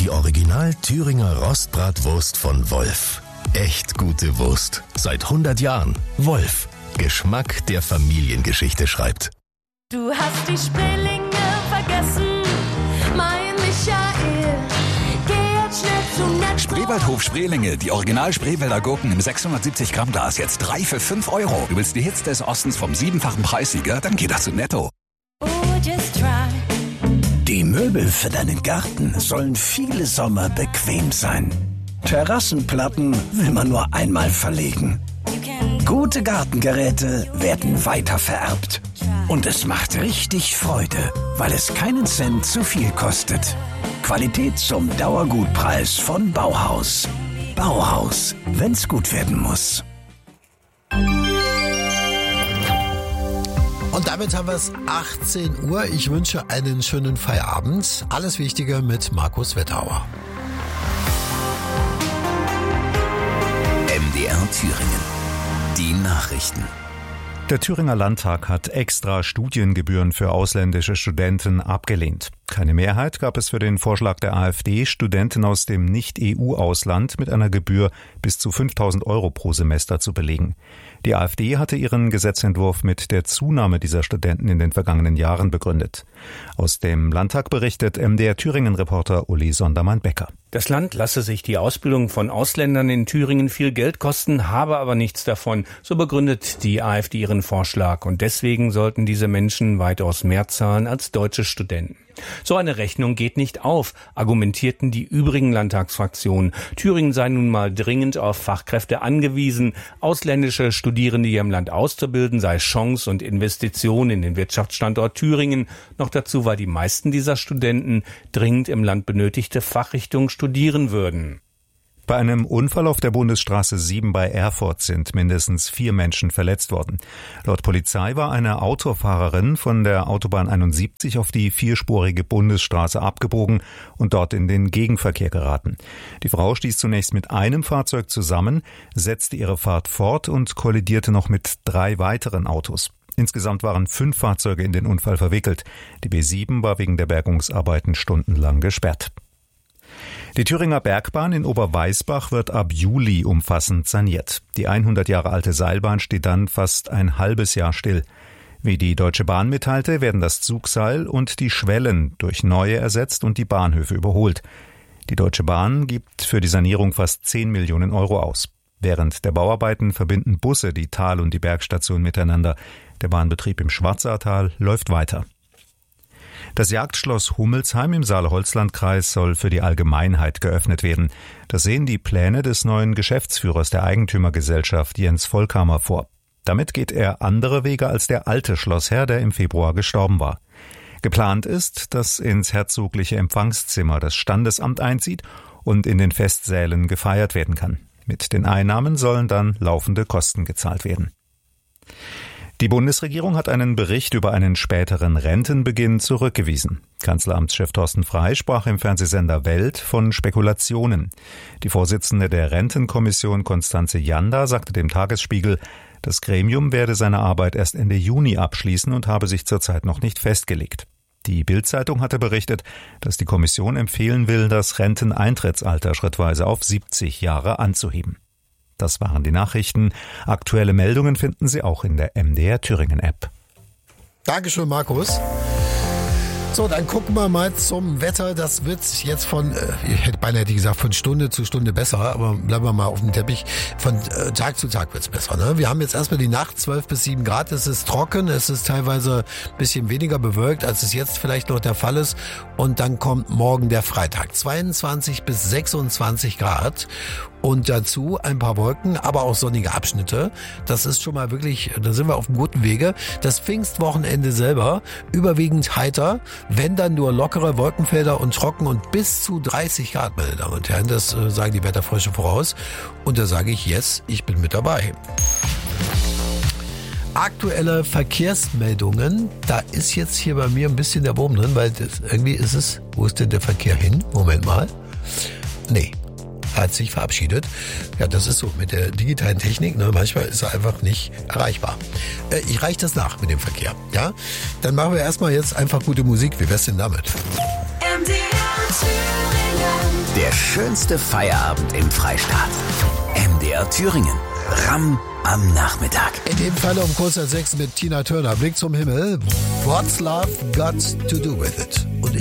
Die Original Thüringer Rostbratwurst von Wolf. Echt gute Wurst. Seit 100 Jahren. Wolf. Geschmack, der Familiengeschichte schreibt. Du hast die Spreelinge vergessen, mein Michael. Geh jetzt schnell zu Netto. Spreewaldhof Spreelinge, die Original Spreewälder Gurken im 670 Gramm Glas. Jetzt 3 für 5 Euro. Du willst die Hits des Ostens vom 7-fachen Preissieger? Dann geh doch zu Netto. Oh, just try. Die Möbel für deinen Garten sollen viele Sommer bequem sein. Terrassenplatten will man nur einmal verlegen. Gute Gartengeräte werden weitervererbt. Und es macht richtig Freude, weil es keinen Cent zu viel kostet. Qualität zum Dauergutpreis von Bauhaus. Bauhaus, wenn's gut werden muss. Und damit haben wir es 18 Uhr. Ich wünsche einen schönen Feierabend. Alles Wichtige mit Markus Wetterauer. MDR Thüringen. Die Nachrichten. Der Thüringer Landtag hat extra Studiengebühren für ausländische Studenten abgelehnt. Keine Mehrheit gab es für den Vorschlag der AfD, Studenten aus dem Nicht-EU-Ausland mit einer Gebühr bis zu 5.000 Euro pro Semester zu belegen. Die AfD hatte ihren Gesetzentwurf mit der Zunahme dieser Studenten in den vergangenen Jahren begründet. Aus dem Landtag berichtet MDR Thüringen-Reporter Uli Sondermann-Becker. Das Land lasse sich die Ausbildung von Ausländern in Thüringen viel Geld kosten, habe aber nichts davon. So begründet die AfD ihren Vorschlag. Und deswegen sollten diese Menschen weitaus mehr zahlen als deutsche Studenten. So eine Rechnung geht nicht auf, argumentierten die übrigen Landtagsfraktionen. Thüringen sei nun mal dringend auf Fachkräfte angewiesen. Ausländische Studierende hier im Land auszubilden sei Chance und Investition in den Wirtschaftsstandort Thüringen. Noch dazu, weil die meisten dieser Studenten dringend im Land benötigte Fachrichtungen studieren würden. Bei einem Unfall auf der Bundesstraße 7 bei Erfurt sind mindestens 4 Menschen verletzt worden. Laut Polizei war eine Autofahrerin von der Autobahn 71 auf die 4-spurige Bundesstraße abgebogen und dort in den Gegenverkehr geraten. Die Frau stieß zunächst mit einem Fahrzeug zusammen, setzte ihre Fahrt fort und kollidierte noch mit 3 weiteren Autos. Insgesamt waren 5 Fahrzeuge in den Unfall verwickelt. Die B7 war wegen der Bergungsarbeiten stundenlang gesperrt. Die Thüringer Bergbahn in Oberweisbach wird ab Juli umfassend saniert. Die 100 Jahre alte Seilbahn steht dann fast ein halbes Jahr still. Wie die Deutsche Bahn mitteilte, werden das Zugseil und die Schwellen durch neue ersetzt und die Bahnhöfe überholt. Die Deutsche Bahn gibt für die Sanierung fast 10 Millionen Euro aus. Während der Bauarbeiten verbinden Busse die Tal- und die Bergstation miteinander. Der Bahnbetrieb im Schwarzertal läuft weiter. Das Jagdschloss Hummelsheim im Saale-Holzland-Kreis soll für die Allgemeinheit geöffnet werden. Das sehen die Pläne des neuen Geschäftsführers der Eigentümergesellschaft Jens Volkamer vor. Damit geht er andere Wege als der alte Schlossherr, der im Februar gestorben war. Geplant ist, dass ins herzogliche Empfangszimmer das Standesamt einzieht und in den Festsälen gefeiert werden kann. Mit den Einnahmen sollen dann laufende Kosten gezahlt werden. Die Bundesregierung hat einen Bericht über einen späteren Rentenbeginn zurückgewiesen. Kanzleramtschef Thorsten Frey sprach im Fernsehsender Welt von Spekulationen. Die Vorsitzende der Rentenkommission Constanze Janda sagte dem Tagesspiegel, das Gremium werde seine Arbeit erst Ende Juni abschließen und habe sich zurzeit noch nicht festgelegt. Die Bild-Zeitung hatte berichtet, dass die Kommission empfehlen will, das Renteneintrittsalter schrittweise auf 70 Jahre anzuheben. Das waren die Nachrichten. Aktuelle Meldungen finden Sie auch in der MDR Thüringen App. Dankeschön, Markus. So, dann gucken wir mal zum Wetter. Das wird jetzt von Stunde zu Stunde besser, aber bleiben wir mal auf dem Teppich. Von Tag zu Tag wird's besser. Ne? Wir haben jetzt erstmal die Nacht 12 bis 7 Grad. Es ist trocken, es ist teilweise ein bisschen weniger bewölkt, als es jetzt vielleicht noch der Fall ist. Und dann kommt morgen der Freitag. 22 bis 26 Grad. Und dazu ein paar Wolken, aber auch sonnige Abschnitte. Das ist schon mal wirklich, da sind wir auf einem guten Wege. Das Pfingstwochenende selber überwiegend heiter, wenn dann nur lockere Wolkenfelder und trocken und bis zu 30 Grad, meine Damen und Herren. Das sagen die Wetterfrösche voraus. Und da sage ich, yes, ich bin mit dabei. Aktuelle Verkehrsmeldungen, da ist jetzt hier bei mir ein bisschen der Wurm drin, weil irgendwie ist es, wo ist denn der Verkehr hin? Moment mal. Nee. Hat sich verabschiedet. Ja, das ist so mit der digitalen Technik. Ne? Manchmal ist er einfach nicht erreichbar. Ich reiche das nach mit dem Verkehr. Ja, dann machen wir erstmal jetzt einfach gute Musik. Wie wär's denn damit? MDR Thüringen. Der schönste Feierabend im Freistaat. MDR Thüringen. Ramm am Nachmittag. In dem Fall um kurz nach 6 mit Tina Turner. Blick zum Himmel. What's love got to do with it? Und